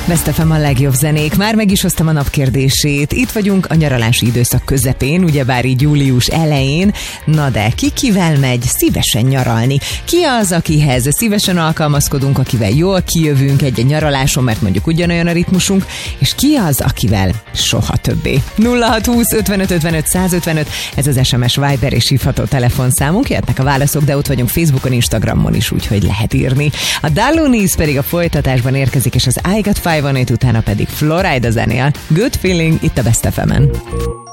Best FM a legjobb zenék. Már meg is hoztam a napkérdését. Itt vagyunk a nyaralási időszak közepén, ugyebár így július elején. Na de kivel megy szívesen nyaralni? Ki az, akihez szívesen alkalmazkodunk, akivel jól kijövünk egy nyaraláson, mert mondjuk ugyanolyan a ritmusunk, és ki az, akivel soha többé? 0620 55 55 155, ez az SMS, Viber és hívható telefonszámunk. Jöhetnek a válaszok, de ott vagyunk Facebookon, Instagramon is, úgyhogy lehet írni. A Dallonis pedig a folytatásban érkezik, és az I Got 5 on It, utána pedig Florida zenél. Good Feeling itt a Best FM-en.